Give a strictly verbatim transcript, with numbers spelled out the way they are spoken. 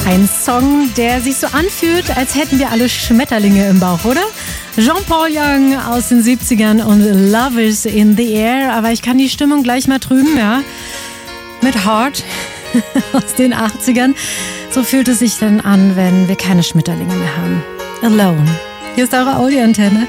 Ein Song, der sich so anfühlt, als hätten wir alle Schmetterlinge im Bauch, oder? Jean-Paul Young aus den siebzigern und Love is in the air. Aber ich kann die Stimmung gleich mal trüben, ja. Mit Heart aus den achtzigern. So fühlt es sich dann an, wenn wir keine Schmetterlinge mehr haben. Alone. Hier ist eure Audioantenne.